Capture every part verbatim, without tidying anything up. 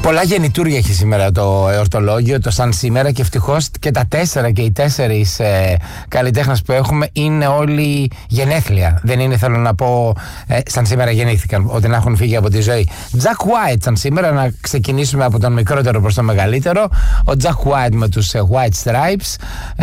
Πολλά γεννητούρια έχει σήμερα το εορτολόγιο, το σαν σήμερα, και ευτυχώς και τα τέσσερα και οι τέσσερις ε, καλλιτέχνες που έχουμε είναι όλοι γενέθλια. Δεν είναι, θέλω να πω, ε, σαν σήμερα γεννήθηκαν, ότι να έχουν φύγει από τη ζωή. Jack White σαν σήμερα, να ξεκινήσουμε από τον μικρότερο προς τον μεγαλύτερο. Ο Jack White με τους ε, White Stripes,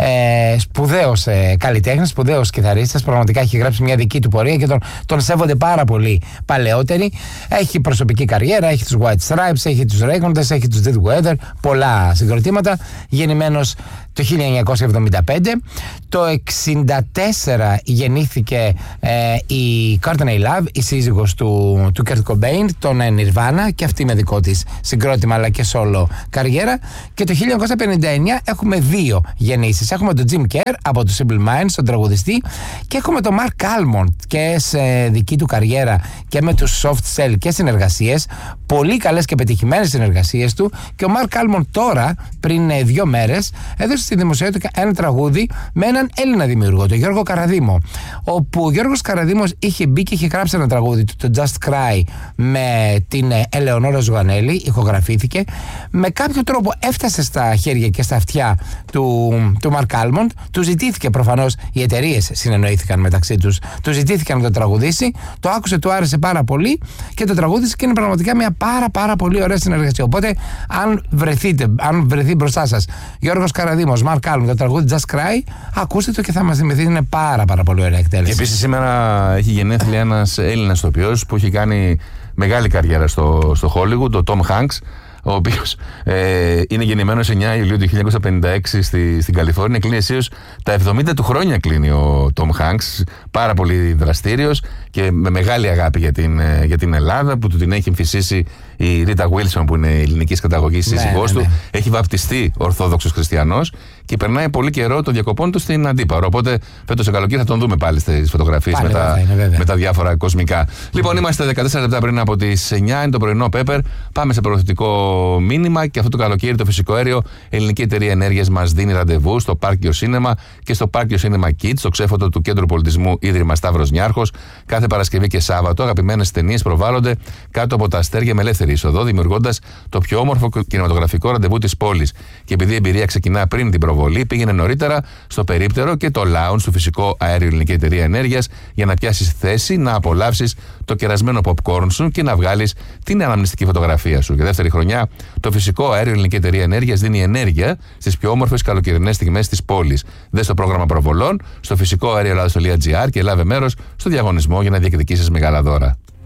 ε, σπουδαίος ε, καλλιτέχνης, σπουδαίος κιθαρίστας, πραγματικά έχει γράψει μια δική του πορεία και τον, τον σέβονται πάρα πολύ παλαιότεροι. Έχει προσωπική καριέρα, έχει τους White Stripes, έχει τους Ρέγοντες, έχει τους Dead Weather, πολλά συγκροτήματα. Γεννημένος το χίλια εννιακόσια εβδομήντα πέντε. Το εξήντα τέσσερα γεννήθηκε ε, η Courtney Love, η σύζυγος του, του Kurt Cobain, τον Nirvana, και αυτή με δικό της συγκρότημα αλλά και solo καριέρα. Και το χίλια εννιακόσια πενήντα εννιά έχουμε δύο γεννήσεις. Έχουμε τον Jim Kerr από το Simple Minds, τον τραγουδιστή, και έχουμε τον Mark Almond και σε δική του καριέρα και με τους Soft Cell και συνεργασίες, πολύ καλές και πετυχημένες συνεργασίες του. Και ο Mark Almond τώρα, πριν ε, δύο μέρες, έδωσε στη δημοσιότητα ένα τραγούδι με έναν Έλληνα δημιουργό, τον Γιώργο Καραδήμο, όπου ο Γιώργος Καραδήμος είχε μπει και είχε γράψει ένα τραγούδι του, το Just Cry, με την Ελεονόρα Ζουγανέλη, ηχογραφήθηκε. Με κάποιο τρόπο έφτασε στα χέρια και στα αυτιά του, του Mark Almond. Του ζητήθηκε, προφανώς οι εταιρείες συνεννοήθηκαν μεταξύ τους, του ζητήθηκαν να το τραγουδήσει, το άκουσε, του άρεσε πάρα πολύ και το τραγούδισε, και είναι πραγματικά μια πάρα πάρα πολύ ωραία συνεργασία. Οπότε αν βρεθείτε, αν βρεθεί μπροστά σας Γιώργος Καραδήμος, Mark Almond, το τραγούδι Just Cry, ακούστε το και θα μας θυμηθείτε, είναι πάρα πάρα πολύ ωραία εκτέλεση. Και επίσης σήμερα έχει γενέθλια ένας Έλληνας ηθοποιός που έχει κάνει μεγάλη καριέρα στο, στο Hollywood, ο Tom Hanks, ο οποίος ε, είναι γεννημένος εννιά Ιουλίου του χίλια εννιακόσια πενήντα έξι στη, στην Καλιφόρνια. Κλείνει αισίως τα εβδομήντα του χρόνια, κλείνει ο Tom Hanks, πάρα πολύ δραστήριος και με μεγάλη αγάπη για την, για την Ελλάδα, που του την έχει εμφυσίσει η Ρίτα Wilson, που είναι ελληνικής καταγωγής σύζυγός ναι, ναι, ναι. του. Έχει βαπτιστεί Ορθόδοξος Χριστιανός και περνάει πολύ καιρό των διακοπών του στην Αντίπαρο. Οπότε φέτος το καλοκαίρι θα τον δούμε πάλι στις φωτογραφίες με, με τα διάφορα κοσμικά. Mm. Λοιπόν, είμαστε δεκατέσσερα λεπτά πριν από τις εννιά, είναι το πρωινό Pepper. Πάμε σε προωθητικό μήνυμα, και αυτό το καλοκαίρι το φυσικό αέριο Ελληνική Εταιρεία Ενέργειας μας δίνει ραντεβού στο Πάρκιο Σίνεμα και στο Πάρκιο Σίνεμα Kids, στο ξέφωτο του Κέντρου Πολιτισμού Ίδρυμα Σταύρος Νιάρχος. Κάθε Παρασκευή και Σάββατο αγαπημένες ταινίες προβάλλονται κάτω από τα αστέρια με ελεύθερη είσοδο, δημιουργώντας το πιο όμορφο κινηματογραφικό ραντεβού της πόλης. Και επειδή η εμπειρία ξεκινά πριν την προβολή, πήγαινε νωρίτερα στο περίπτερο και το lounge του φυσικό αέριο Ελληνική Εταιρεία Ενέργειας για να πιάσεις θέση, να απολαύσεις το κερασμένο popcorn σου και να βγάλεις την αναμνηστική φωτογραφία σου. Για δεύτερη χρονιά, το φυσικό αέριο Ελληνική Εταιρεία Ενέργειας δίνει ενέργεια στις πιο όμορφες καλοκαιρινές στιγμές της πόλης. Δες το πρόγραμμα προβολών στο φυσικό αέριο ελλάδας τελεία τζι άρ και λάβε μέρος στο διαγωνισμό για να διεκδικήσεις μεγάλα δώρα.